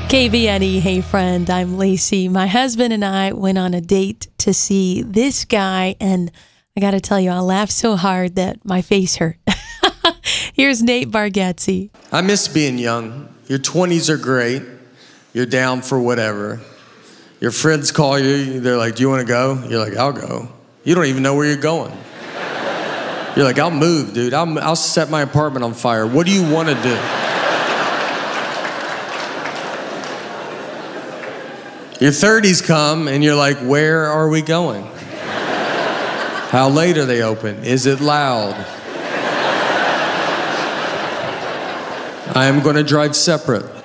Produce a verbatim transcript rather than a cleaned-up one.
K V N E, hey friend, I'm Lacey. My husband and I went on a date to see this guy, and I gotta tell you, I laughed so hard that my face hurt. Here's Nate Bargatze. I miss being young. Your twenties are great. You're down for whatever. Your friends call you, they're like, do you wanna go? You're like, I'll go. You don't even know where you're going. You're like, I'll move, dude. I'll, I'll set my apartment on fire. What do you wanna do? Your thirties come and you're like, where are we going? How late are they open? Is it loud? I am gonna drive separate.